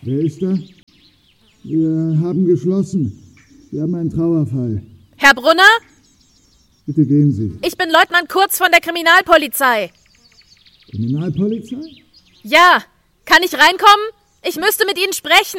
Wer ist da? Wir haben geschlossen. Wir haben einen Trauerfall. Herr Brunner? Bitte gehen Sie. Ich bin Leutnant Kurz von der Kriminalpolizei. Kriminalpolizei? Ja, kann ich reinkommen? Ich müsste mit Ihnen sprechen.